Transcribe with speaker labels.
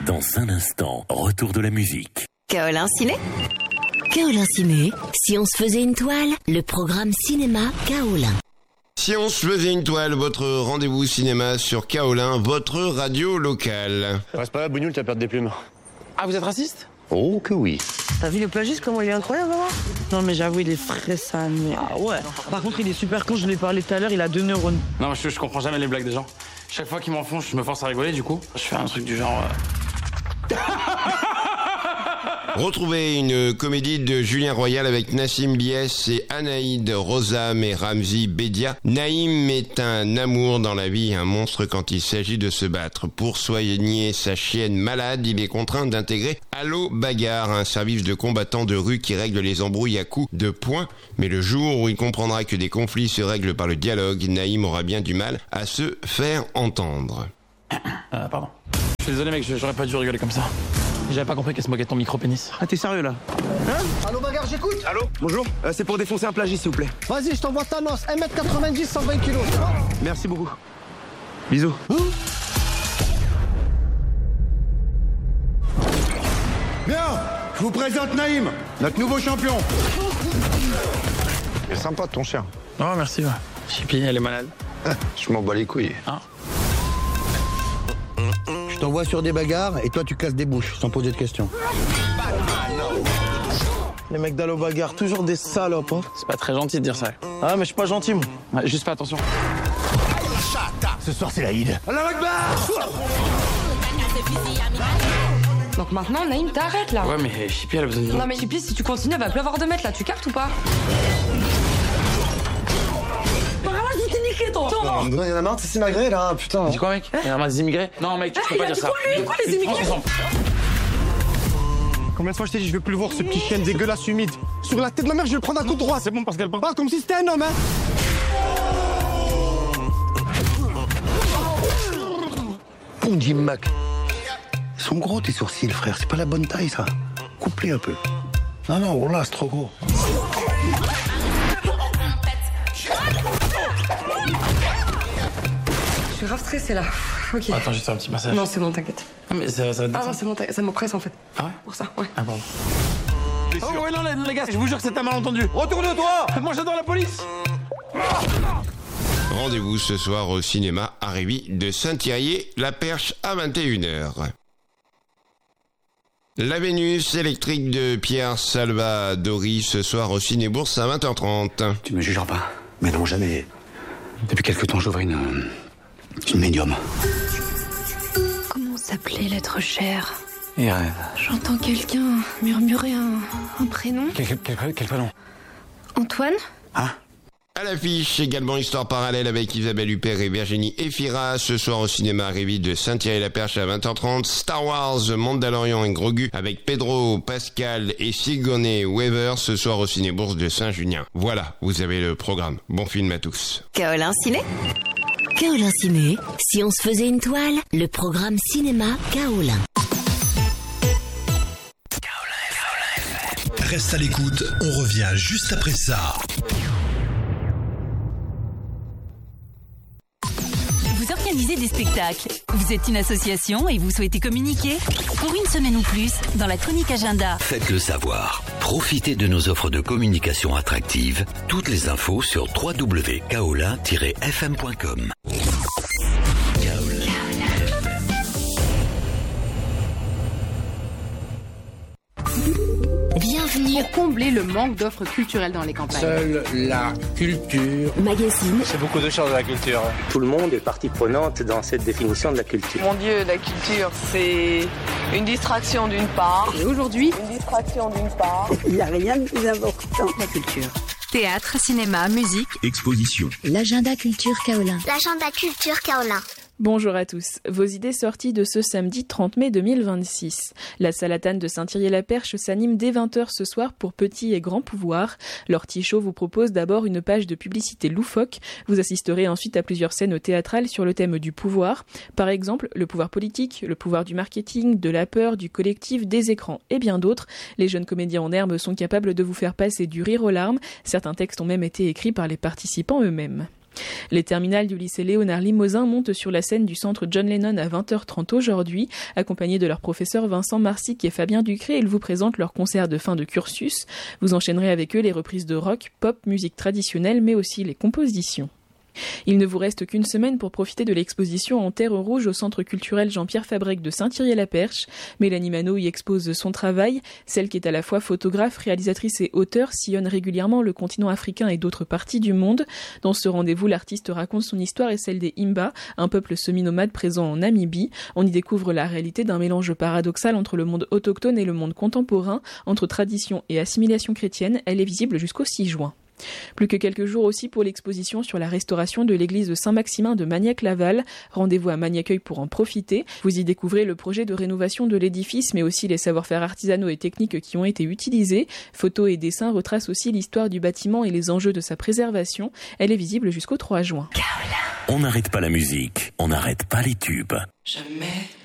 Speaker 1: Dans un instant, retour de la musique.
Speaker 2: Kaolin Ciné. Kaolin Ciné, si on se faisait une toile, le programme cinéma Kaolin.
Speaker 3: Si on se faisait une toile, votre rendez-vous cinéma sur Kaolin, votre radio locale.
Speaker 4: Reste pas là, Bougnoul, t'as perdu des plumes.
Speaker 5: Ah, vous êtes raciste?
Speaker 4: Oh que oui.
Speaker 5: T'as vu le plagiste, comment il est incroyable, maman? Non, mais j'avoue, il est frais, sa mère. Ah ouais. Par contre, il est super con, je lui ai parlé tout à l'heure, il a 2 neurones.
Speaker 6: Non, je comprends jamais les blagues des gens. Chaque fois qu'ils m'enfoncent, je me force à rigoler, du coup. Je fais un truc du genre...
Speaker 3: Retrouvez une comédie de Julien Royal avec Nassim Liès et Anaïd Rosam et Ramzi Bedia. Naïm est un amour dans la vie, un monstre quand il s'agit de se battre. Pour soigner sa chienne malade, il est contraint d'intégrer Allo Bagarre, un service de combattants de rue qui règle les embrouilles à coups de poing. Mais le jour où il comprendra que des conflits se règlent par le dialogue, Naïm aura bien du mal à se faire entendre.
Speaker 6: Pardon. Je suis désolé mec, j'aurais pas dû rigoler comme ça. J'avais pas compris qu'elle se moquait de ton micro-pénis.
Speaker 5: Ah, t'es sérieux, là?
Speaker 7: Hein? Allô, Bagarre, j'écoute.
Speaker 4: Allô? Bonjour, c'est pour défoncer un plagiste, s'il vous plaît.
Speaker 7: Vas-y, je t'envoie Thanos, 1m90, 120 kilos.
Speaker 4: Merci beaucoup. Bisous.
Speaker 8: Bien, je vous présente Naïm, notre nouveau champion.
Speaker 4: Il est sympa, ton chien.
Speaker 6: Oh, merci, ouais. Chippy, elle est malade.
Speaker 4: Je m'en bats les couilles.
Speaker 6: Hein?
Speaker 7: Je t'envoie sur des bagarres et toi, tu casses des bouches sans poser de questions.
Speaker 5: Les mecs d'Allo Bagarre, toujours des salopes, hein.
Speaker 6: C'est pas très gentil de dire ça.
Speaker 5: Ah, mais je suis pas gentil, moi.
Speaker 6: Ouais, juste pas attention.
Speaker 8: Ce soir, c'est l'Aïd.
Speaker 7: Allah Akbar!
Speaker 9: Donc maintenant, Naïm, t'arrêtes là.
Speaker 6: Ouais, mais Chippy, elle a besoin de...
Speaker 9: Non mais Chippy, si tu continues, elle va plus avoir de mètres là, tu captes ou pas?
Speaker 7: Il y en a marre de ces immigrés là, putain.
Speaker 6: Dis quoi, mec? Il y a des immigrés? Non, mec, tu peux pas dire ça.
Speaker 9: Quoi, les immigrés?
Speaker 7: Combien de fois je t'ai dit, je veux plus le voir ce petit chien dégueulasse humide. Sur la tête de ma mère, je vais le prendre un coup de droit.
Speaker 6: C'est bon parce qu'elle parle.
Speaker 7: Pas comme si c'était un homme, hein.
Speaker 8: Bon, Jim Mac. Ils sont gros tes sourcils, frère. C'est pas la bonne taille, ça. Coupe-les un peu. Non, oh là, c'est trop gros.
Speaker 9: Je suis grave stressée là. Ok.
Speaker 6: Attends, juste un petit massage.
Speaker 9: Non, c'est bon, t'inquiète.
Speaker 6: Ah, mais ça va te
Speaker 9: Ah non,
Speaker 6: descendre.
Speaker 9: c'est bon, ça m'oppresse en fait.
Speaker 6: Ah ouais?
Speaker 9: Pour ça, ouais.
Speaker 6: Ah, pardon. Oh, ouais, non, les gars, je vous jure que c'est un malentendu. Retourne-toi! Moi, j'adore la police!
Speaker 3: Rendez-vous ce soir au cinéma à Révis de Saint-Thierry-la-Perche à 21h. La Vénus électrique de Pierre Salvadori ce soir au Cinébourse à 20h30.
Speaker 8: Tu ne me jugeras pas. Mais non, jamais. Depuis quelque temps, j'ouvre une médium.
Speaker 10: Comment s'appelait l'être cher?
Speaker 8: Et rêve.
Speaker 10: J'entends quelqu'un murmurer un prénom.
Speaker 8: Quel prénom?
Speaker 10: Antoine?
Speaker 8: Hein?
Speaker 3: À l'affiche, également Histoire parallèle avec Isabelle Huppert et Virginie Efira. Ce soir au cinéma à Révis de Saint-Thierry-la-Perche à 20h30. Star Wars, Mandalorian et Grogu avec Pedro Pascal et Sigourney Weaver. Ce soir au Cinébourse de Saint-Junien. Voilà, vous avez le programme. Bon film à tous.
Speaker 2: Kaolin Ciné. Kaolin Ciné, si on se faisait une toile, le programme cinéma Kaolin.
Speaker 11: Reste à l'écoute, on revient juste après ça.
Speaker 12: Vous organisez des spectacles, vous êtes une association et vous souhaitez communiquer? Pour une semaine ou plus, dans la chronique agenda.
Speaker 11: Faites-le savoir. Profitez de nos offres de communication attractives. Toutes les infos sur www.kaolin-fm.com.
Speaker 10: Bienvenue pour combler le manque d'offres culturelles dans les campagnes.
Speaker 8: Seule la culture.
Speaker 2: Magazine.
Speaker 4: C'est beaucoup de choses, la culture.
Speaker 13: Tout le monde est partie prenante dans cette définition de la culture.
Speaker 9: Mon Dieu, la culture, c'est une distraction d'une part.
Speaker 10: Et aujourd'hui,
Speaker 9: Une distraction d'une part.
Speaker 10: il n'y a rien de plus important que la culture.
Speaker 12: Théâtre, cinéma, musique.
Speaker 11: Exposition.
Speaker 2: L'agenda culture Kaolin.
Speaker 10: L'agenda culture Kaolin.
Speaker 14: Bonjour à tous. Vos idées sorties de ce samedi 30 mai 2026. La Salatane de Saint-Thierry-la-Perche s'anime dès 20h ce soir pour Petit et Grand Pouvoir. L'Ortichaut vous propose d'abord une page de publicité loufoque. Vous assisterez ensuite à plusieurs scènes théâtrales sur le thème du pouvoir. Par exemple, le pouvoir politique, le pouvoir du marketing, de la peur, du collectif, des écrans et bien d'autres. Les jeunes comédiens en herbe sont capables de vous faire passer du rire aux larmes. Certains textes ont même été écrits par les participants eux-mêmes. Les terminales du lycée Léonard Limousin montent sur la scène du centre John Lennon à 20h30 aujourd'hui. Accompagnés de leur professeur Vincent Marsic et Fabien Ducré, ils vous présentent leur concert de fin de cursus. Vous enchaînerez avec eux les reprises de rock, pop, musique traditionnelle, mais aussi les compositions. Il ne vous reste qu'une semaine pour profiter de l'exposition en terre rouge au centre culturel Jean-Pierre Fabrec de Saint-Thierry-la-Perche. Mélanie Manot y expose son travail. Celle qui est à la fois photographe, réalisatrice et auteure sillonne régulièrement le continent africain et d'autres parties du monde. Dans ce rendez-vous, l'artiste raconte son histoire et celle des Imba, un peuple semi-nomade présent en Namibie. On y découvre la réalité d'un mélange paradoxal entre le monde autochtone et le monde contemporain, entre tradition et assimilation chrétienne. Elle est visible jusqu'au 6 juin. Plus que quelques jours aussi pour l'exposition sur la restauration de l'église de Saint-Maximin de Magnac-Laval. Rendez-vous à Magnac-Œil pour en profiter. Vous y découvrez le projet de rénovation de l'édifice, mais aussi les savoir-faire artisanaux et techniques qui ont été utilisés. Photos et dessins retracent aussi l'histoire du bâtiment et les enjeux de sa préservation. Elle est visible jusqu'au 3 juin.
Speaker 1: On n'arrête pas la musique, on n'arrête pas les tubes.
Speaker 15: Jamais